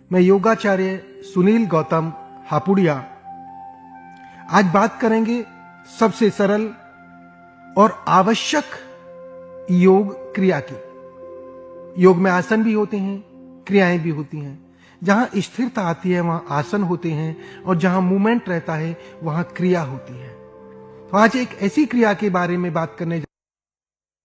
मैं योगाचार्य सुनील गौतम हापुड़िया। आज बात करेंगे सबसे सरल और आवश्यक योग क्रिया की। योग में आसन भी होते हैं, क्रियाएं भी होती हैं। जहां स्थिरता आती है वहां आसन होते हैं और जहां मूवमेंट रहता है वहां क्रिया होती है। तो आज एक ऐसी क्रिया के बारे में बात करने